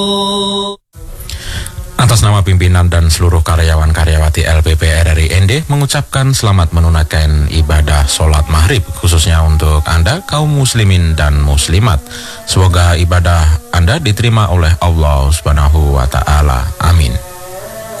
Atas nama pimpinan dan seluruh karyawan-karyawati LPP RRI ND mengucapkan selamat menunaikan ibadah sholat maghrib, khususnya untuk Anda kaum muslimin dan muslimat. Semoga ibadah Anda diterima oleh Allah Subhanahu wa Ta'ala. Amin.